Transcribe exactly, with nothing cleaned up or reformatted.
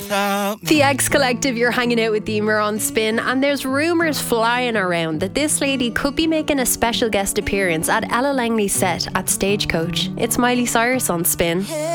without me. The X Collective, you're hanging out with Emer on Spin, and there's rumours flying around that this lady could be making a special guest appearance at Ella Langley's set at Stagecoach. It's Miley Cyrus on Spin.